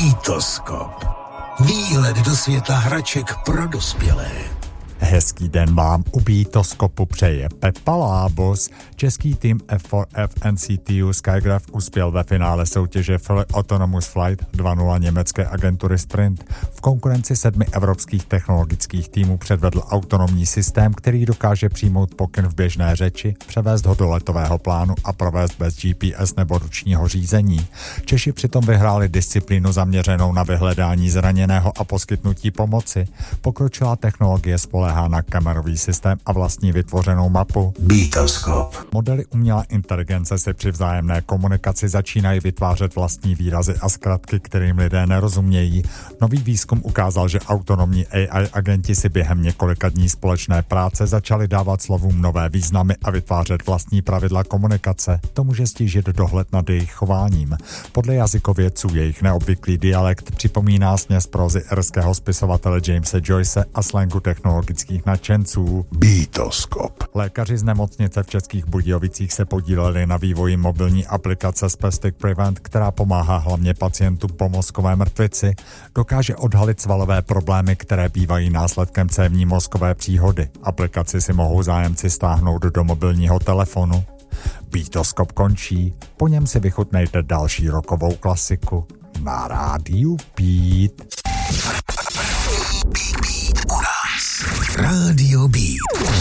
Beatoskop. Výlet do světa hraček pro dospělé. Hezký den vám u Beatoskopu přeje Pepa Lábos. Český tým F4F NCTU Skygraph uspěl ve finále soutěže Fully Autonomous Flight 2.0 německé agentury Sprint. V konkurenci 7 evropských technologických týmů předvedl autonomní systém, který dokáže přijmout pokyn v běžné řeči, převést ho do letového plánu a provést bez GPS nebo ručního řízení. Češi přitom vyhráli disciplínu zaměřenou na vyhledání zraněného a poskytnutí pomoci. Pokročilá technologie spoléhá na kamerový systém a vlastní vytvořenou mapu. Beatoskop. Modely umělé inteligence si při vzájemné komunikaci začínají vytvářet vlastní výrazy a zkratky, kterým lidé nerozumějí. Nový výzkum ukázal, že autonomní AI agenti si během několika dní společné práce začali dávat slovům nové významy a vytvářet vlastní pravidla komunikace. To může stížit dohled nad jejich chováním. Podle jazykovědců jejich neobvyklý dialekt připomíná směs prózy irského spisovatele Jamesa Joyce a slangu technologických nadšenců. Beatoskop. Lékaři z nemocnice v Českých Budějovicích se podíleli na vývoji mobilní aplikace Spastic Prevent, která pomáhá hlavně pacientům po mozkové mrtvici. Dokáže odhalit svalové problémy, které bývají následkem cévní mozkové příhody. Aplikaci si mohou zájemci stáhnout do mobilního telefonu. Beatoskop končí, po něm si vychutnejte další rockovou klasiku na rádiu Beat. Radio Beat.